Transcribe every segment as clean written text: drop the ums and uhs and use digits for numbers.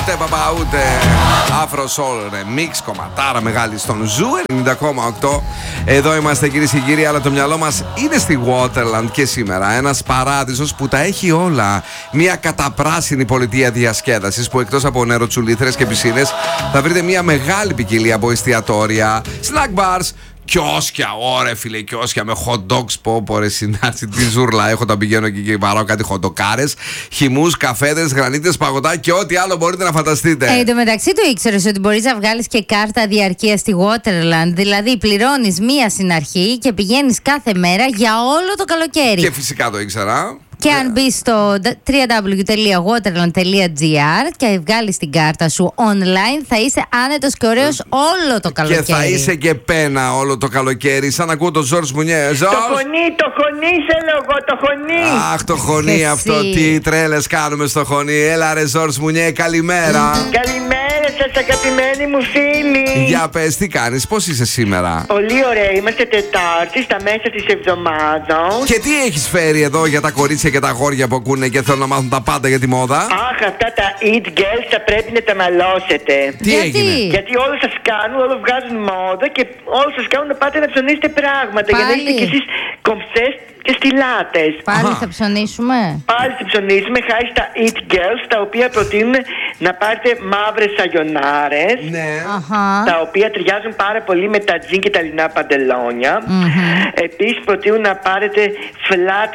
Ούτε παπα ούτε Afro Soul Remix, κομματάρα μεγάλη στον Ζου 90,8. Εδώ είμαστε κυρίες και κύριοι, αλλά το μυαλό μας είναι στη Waterland και σήμερα. Ένας παράδεισος που τα έχει όλα. Μια καταπράσινη πολιτεία διασκέδασης που εκτός από νεροτσουλήθρες και πισίνες θα βρείτε μια μεγάλη ποικιλία από εστιατόρια, snack bars, κιόσκια, ωραία φίλε, κιόσκια με hot dogs, πόρε συνάρτηση, τη ζούρλα. Έχω τα πηγαίνω εκεί και βαράω κάτι χοντοκάρες, χυμούς, καφέδες, γρανίτες, παγωτά και ό,τι άλλο μπορείτε να φανταστείτε. Εν τω μεταξύ, το ήξερες ότι μπορείς να βγάλεις και κάρτα διαρκείας στη Waterland? Δηλαδή, πληρώνεις μία στην αρχή και πηγαίνεις κάθε μέρα για όλο το καλοκαίρι. Και φυσικά το ήξερα. Και αν μπεις στο www.waterland.gr και βγάλεις την κάρτα σου online, θα είσαι άνετος και ωραίος όλο το καλοκαίρι. Και θα είσαι και πένα όλο το καλοκαίρι. Σαν ακούω τον Ζόρς Μουνιέ. Το χωνί θέλω εγώ, το χωνί. Αχ, το χωνί αυτό, τι τρέλες κάνουμε στο χωνί. Έλα ρε Ζόρς Μουνιέ, καλημέρα. Καλημέρα σας αγαπημένοι μου φίλοι. Για πες, τι κάνεις, πώς είσαι σήμερα? Πολύ ωραία, είμαστε Τετάρτη στα μέσα της εβδομάδας. Και τι έχεις φέρει εδώ για τα κορίτσια και τα αγόρια που ακούνε και θέλουν να μάθουν τα πάντα για τη μόδα? Αχ, αυτά τα It Girls θα πρέπει να τα μαλώσετε. Τι έγινε? Γιατί όλοι σας κάνουν, όλοι βγάζουν μόδα και όλοι σας κάνουν να πάτε να ψωνίσετε πράγματα. Για να είστε κι εσείς κομψές και στιλάτες. Πάλι θα ψωνίσουμε. Πάλι θα ψωνίσουμε χάρη στα It Girls, τα οποία προτείνουν να πάρετε μαύρες σαγιονάρες. Ναι. Τα οποία ταιριάζουν πάρα πολύ με τα τζιν και τα λινά παντελόνια. Επίσης προτείνουν να πάρετε flat,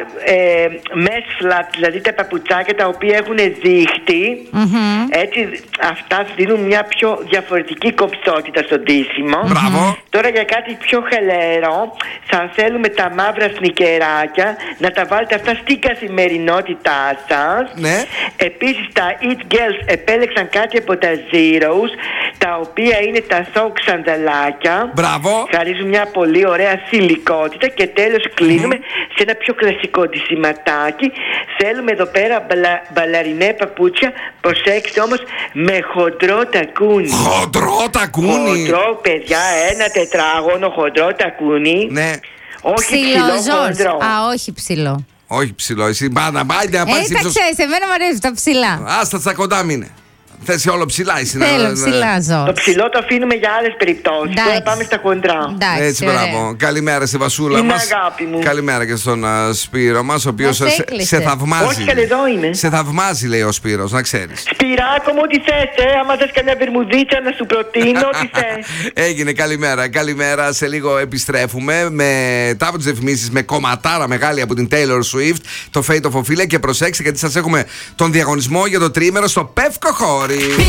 mesh flat, δηλαδή τα παπουτσάκια τα οποία έχουν δίχτυ. Έτσι αυτά δίνουν μια πιο διαφορετική κομψότητα στο ντύσιμο. Μπράβο. Τώρα για κάτι πιο χαλαρό θα θέλουμε τα μαύρα σνικεράκια να τα βάλετε αυτά στην καθημερινότητά σας. Ναι. Επίσης τα It Girls επέλεξαν κάτι από τα Zeros, τα οποία είναι τα sock σανδαλάκια. Μπράβο. Χαρίζουν μια πολύ ωραία θηλυκότητα. Και τέλος κλείνουμε σε ένα πιο κλασικό ντυσιματάκι. Θέλουμε εδώ πέρα μπαλαρινέ παπούτσια. Προσέξτε όμως, με χοντρό τακούνι. Χοντρό τακούνι. Χοντρό, παιδιά, ένα τετράγωνο χοντρό τακούνι. Ναι. Όχι ψηλό, χοντρό. Α, όχι ψηλό. Όχι ψηλό, εσύ πάντα να πάρεις ξέρεις, εμένα μου αρέσει τα ψηλά. Άστα στα κοντά μείνε. Θες όλο ψηλά εσύ? Θέλω ψηλά ζω. Το ψηλό το αφήνουμε για άλλες περιπτώσεις. Τώρα πάμε στα χοντρά. Έτσι, μπράβο. Καλημέρα στη Βασούλα είναι μας. Αγάπη μου. Καλημέρα και στον Σπύρο μας, ο οποίος σε θαυμάζει. Όχι, καλέ, εδώ είμαι. Σε θαυμάζει, λέει ο Σπύρος, να ξέρεις. Σπυράκο μου, ό,τι θες, άμα θες καμιά βερμουδίτσα να σου προτείνω, ό,τι θες. Έγινε, καλημέρα. Καλημέρα. Σε λίγο επιστρέφουμε μετά από τις διαφημίσεις με κομματάρα μεγάλη από την Taylor Swift, το Fate of Ophelia. Και προσέξτε, γιατί σας έχουμε τον διαγωνισμό για το τρίμερο στο Πεύκο Χώρι.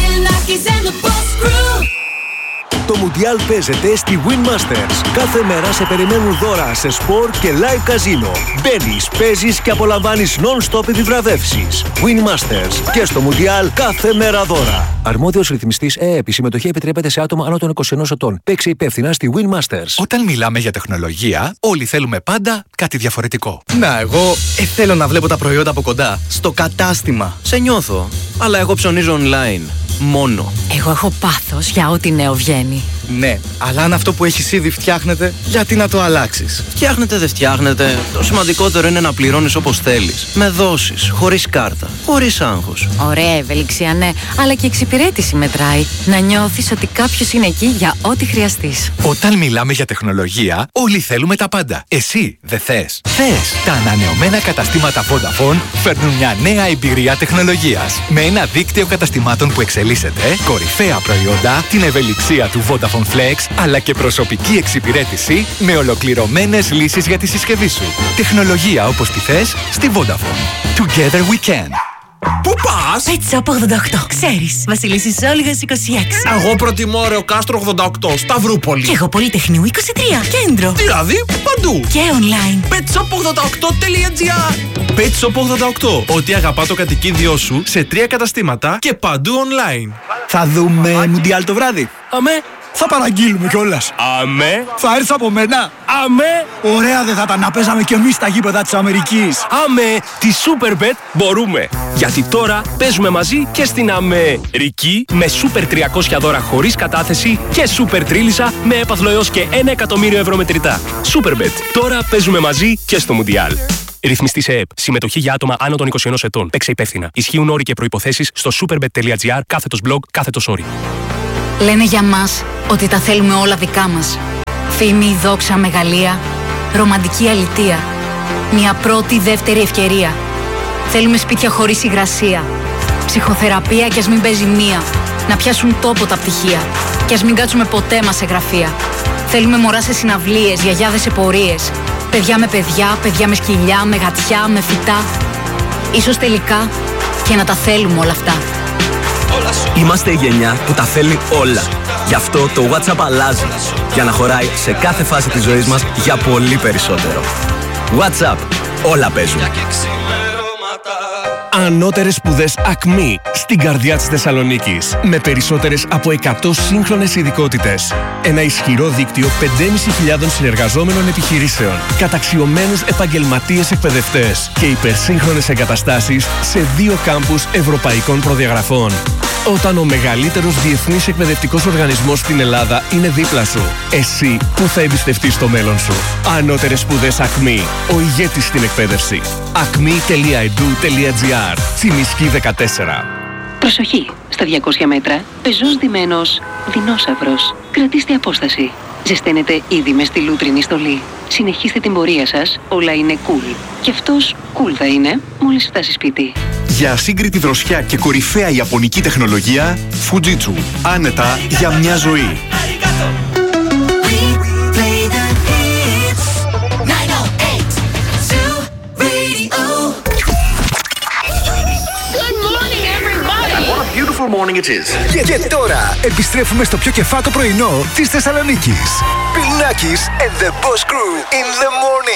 Το Μουντιάλ παίζεται στη Win Masters. Κάθε μέρα σε περιμένουν δώρα σε σπορ και live καζίνο. Μπαίνεις, παίζεις και απολαμβάνεις non-stop επιβραβεύσεις. Win Masters. Και στο Μουντιάλ κάθε μέρα δώρα. Αρμόδιος ρυθμιστής ΕΕΠ. Η συμμετοχή επιτρέπεται σε άτομα άνω των 21 ετών. Παίξε υπεύθυνα στη Win Masters. Όταν μιλάμε για τεχνολογία, όλοι θέλουμε πάντα κάτι διαφορετικό. Να, εγώ θέλω να βλέπω τα προϊόντα από κοντά. Στο κατάστημα. Σε νιώθω. Αλλά εγώ ψωνίζω online. Μόνο. Εγώ έχω πάθος για ό,τι νέο βγαίνει. Ναι, αλλά αν αυτό που έχεις ήδη φτιάχνεται, γιατί να το αλλάξεις? Φτιάχνετε, δεν φτιάχνετε. Το σημαντικότερο είναι να πληρώνεις όπως θέλεις. Με δόσεις, χωρίς κάρτα, χωρίς άγχος. Ωραία ευελιξία, ναι, αλλά και εξυπηρέτηση μετράει. Να νιώθεις ότι κάποιος είναι εκεί για ό,τι χρειαστείς. Όταν μιλάμε για τεχνολογία, όλοι θέλουμε τα πάντα. Εσύ δεν θες? Θες! Τα ανανεωμένα καταστήματα Vodafone φέρνουν μια νέα εμπειρία τεχνολογίας. Με ένα δίκτυο καταστημάτων που εξελίσσεται, κορυφαία προϊόντα, την ευελιξία του Vodafone Flex, αλλά και προσωπική εξυπηρέτηση με ολοκληρωμένες λύσεις για τη συσκευή σου. Τεχνολογία όπως τη θες στη Vodafone. Together we can. Πού πας? Pet Shop 88. Ξέρεις, Βασιλίσσης Όλγας 26. Εγώ προτιμώ Ρεο Κάστρο 88, Σταυρούπολη. Και εγώ Πολυτεχνείου 23, Κέντρο. Δηλαδή παντού. Και online. petshop88.gr. Pet Shop 88. Ό,τι αγαπά το κατοικίδιό σου σε 3 καταστήματα και παντού online. Θα δούμε Μουντιάλ το βράδυ. Αμέ. Θα παραγγείλουμε κιόλας. Αμέ. Θα έρθει από μένα. Αμέ. Ωραία δεν θα ήταν να παίζαμε κι εμείς στα γήπεδα της Αμερικής. Αμέ. Τη Superbet μπορούμε. Γιατί τώρα παίζουμε μαζί και στην Αμερική με Super 300 δώρα χωρίς κατάθεση και Super Τρίλισσα με έπαθλο έως και 1 εκατομμύριο ευρώ μετρητά. Superbet. Τώρα παίζουμε μαζί και στο Μουντιάλ. Ρυθμιστή σε ΕΠ. Συμμετοχή για άτομα άνω των 21 ετών. Παίξε υπεύθυνα. Ισχύουν όροι και προϋποθέσεις στο superbet.gr/blog/όροι. Λένε για μας ότι τα θέλουμε όλα δικά μας. Φήμη, δόξα, μεγαλεία, ρομαντική αλητεία. Μια πρώτη, δεύτερη ευκαιρία. Θέλουμε σπίτια χωρίς υγρασία. Ψυχοθεραπεία κι ας μην παίζει μία. Να πιάσουν τόπο τα πτυχία. Κι ας μην κάτσουμε ποτέ μας σε γραφεία. Θέλουμε μωρά σε συναυλίες, γιαγιάδες σε πορείες. Παιδιά με παιδιά, παιδιά με σκυλιά, με γατιά, με φυτά. Ίσως τελικά και να τα θέλουμε όλα αυτά. Είμαστε η γενιά που τα θέλει όλα. Γι' αυτό το WhatsApp αλλάζει. Για να χωράει σε κάθε φάση της ζωής μας για πολύ περισσότερο. WhatsApp. Όλα παίζουν. Ανώτερες σπουδές ΑΚΜΗ στην καρδιά της Θεσσαλονίκης. Με περισσότερες από 100 σύγχρονες ειδικότητες. Ένα ισχυρό δίκτυο 5.500 συνεργαζόμενων επιχειρήσεων. Καταξιωμένους επαγγελματίες εκπαιδευτές. Και υπερσύγχρονες εγκαταστάσεις σε 2 κάμπους ευρωπαϊκών προδιαγραφών. Όταν ο μεγαλύτερος διεθνής εκπαιδευτικός οργανισμός στην Ελλάδα είναι δίπλα σου, εσύ που θα εμπιστευτείς το μέλλον σου. Ανώτερες σπουδές ΑΚΜΗ. Ο ηγέτης στην εκπαίδευση. acme.edu.gr. Τσιμισκή 14. Προσοχή! Στα 200 μέτρα, πεζός ντυμένος δεινόσαυρος. Κρατήστε απόσταση. Ζεσταίνετε ήδη μες στη λούτρινη στολή. Συνεχίστε την πορεία σας, όλα είναι cool. Και αυτός cool θα είναι μόλις φτάσει σπίτι. Για ασύγκριτη δροσιά και κορυφαία ιαπωνική τεχνολογία, Fujitsu. Άνετα για μια ζωή. Morning it is. Και τώρα επιστρέφουμε στο πιο κεφάτο πρωινό της Θεσσαλονίκης. Πιλνάκης and the Boss Crew in the morning.